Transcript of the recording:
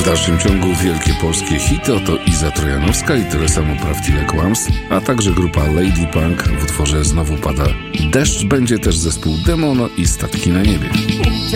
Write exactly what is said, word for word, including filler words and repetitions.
dalszym ciągu wielkie polskie hity, oto Iza Trojanowska i tyle samo prawd ile kłamstw, a także grupa Lady Punk w utworze Znowu pada deszcz. Będzie też zespół Demono i Statki na niebie.